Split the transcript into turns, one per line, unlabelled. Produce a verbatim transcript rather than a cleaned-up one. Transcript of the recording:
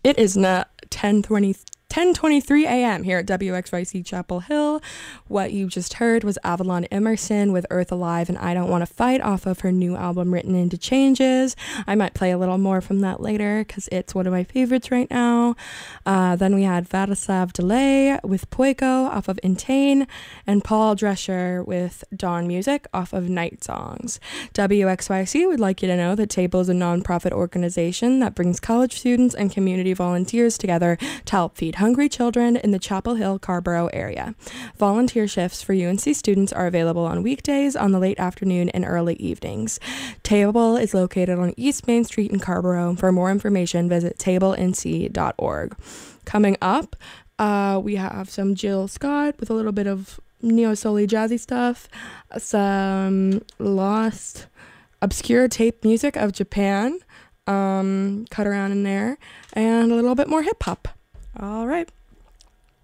It is now ten twenty ten twenty-three a.m. here at W X Y C Chapel Hill. What you just heard was Avalon Emerson with Earth Alive and I Don't Want to Fight off of her new album Written Into Changes. I might play a little more from that later because it's one of my favorites right now. Uh, then we had Vladislav Delay with Poiko off of Intane and Paul Drescher with Dawn Music off of Night Songs. W X Y C would like you to know that Table is a nonprofit organization that brings college students and community volunteers together to help feed hungry children in the Chapel Hill, Carborough area. Volunteer shifts for U N C students are available on weekdays, on the late afternoon, and early evenings. Table is located on East Main Street in Carborough. For more information, visit table n c dot org. Coming up, uh, we have some Jill Scott with a little bit of neo-soul-y jazzy stuff, some lost, obscure tape music of Japan, um, cut around in there, and a little bit more hip-hop. All right.